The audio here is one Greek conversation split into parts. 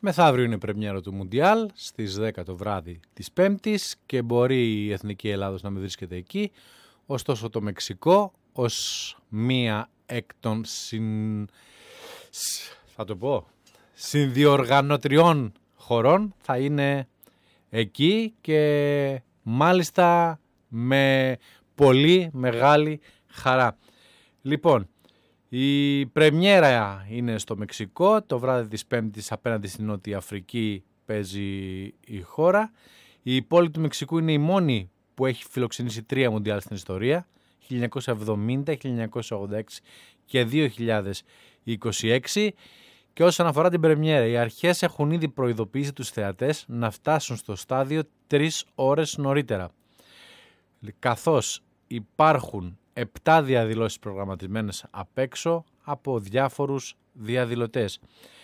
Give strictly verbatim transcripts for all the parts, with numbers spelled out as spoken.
Μεθαύριο είναι πρεμιέρα του Μουντιάλ στις δέκα το βράδυ της Πέμπτης και μπορεί η Εθνική Ελλάδος να μην βρίσκεται εκεί. Ωστόσο το Μεξικό ως μία εκ των συν... θα το πω, συνδιοργανωτριών χωρών θα είναι εκεί και μάλιστα με πολύ μεγάλη χαρά. Λοιπόν, η πρεμιέρα είναι στο Μεξικό, το βράδυ της Πέμπτης απέναντι στην Νότια Αφρική παίζει η χώρα. Η πόλη του Μεξικού είναι η μόνη που έχει φιλοξενήσει τρία Μουντιάλ στην ιστορία, χίλια εννιακόσια εβδομήντα, χίλια εννιακόσια ογδόντα έξι και δύο χιλιάδες είκοσι έξι. Και όσον αφορά την πρεμιέρα, οι αρχές έχουν ήδη προειδοποιήσει τους θεατές να φτάσουν στο στάδιο τρεις ώρες νωρίτερα, καθώς υπάρχουν επτά διαδηλώσεις προγραμματισμένες απ' έξω από διάφορους διαδηλωτές.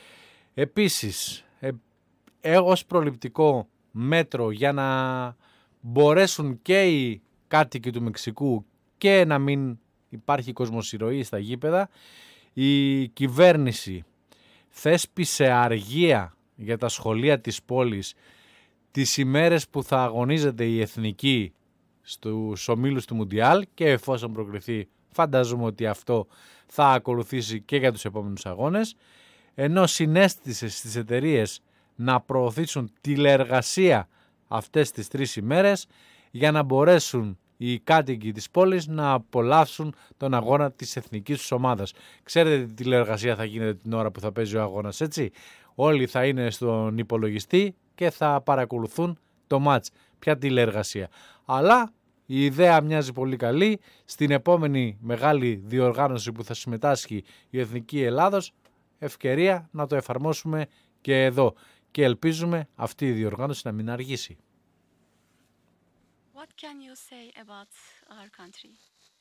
Επίσης, ε, ως προληπτικό μέτρο για να μπορέσουν και οι κάτοικοι του Μεξικού και να μην υπάρχει κοσμοσυρωή στα γήπεδα, η κυβέρνηση θέσπισε αργία για τα σχολεία της πόλης τις ημέρες που θα αγωνίζεται η εθνική στους ομίλους του Μουντιάλ και εφόσον προκριθεί φαντάζομαι ότι αυτό θα ακολουθήσει και για τους επόμενους αγώνες, ενώ συνέστησε στις εταιρείες να προωθήσουν τηλεεργασία αυτές τις τρεις ημέρες για να μπορέσουν οι κάτοικοι της πόλης να απολαύσουν τον αγώνα της εθνικής τους ομάδας. Ξέρετε τι τηλεεργασία θα γίνεται την ώρα που θα παίζει ο αγώνας, έτσι? Όλοι θα είναι στον υπολογιστή και θα παρακολουθούν το μάτς. Ποια τηλεεργασία? Αλλά η ιδέα μοιάζει πολύ καλή. Στην επόμενη μεγάλη διοργάνωση που θα συμμετάσχει η Εθνική Ελλάδος, ευκαιρία να το εφαρμόσουμε και εδώ. Και ελπίζουμε αυτή η διοργάνωση να μην αργήσει. What can you say about our country?